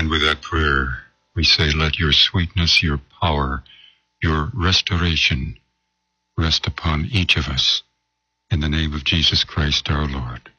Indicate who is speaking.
Speaker 1: And with that prayer, we say, let your sweetness, your power, your restoration rest upon each of us. In the name of Jesus Christ our Lord.